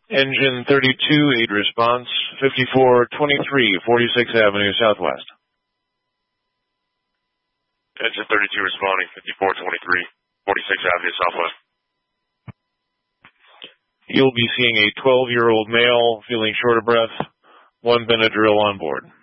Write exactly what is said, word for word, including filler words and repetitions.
Engine thirty-two, aid response, fifty-four twenty-three, forty-sixth Avenue Southwest. Engine thirty-two responding, fifty-four twenty-three, forty-sixth Avenue Southwest. You'll be seeing a twelve-year-old male feeling short of breath, one Benadryl on board.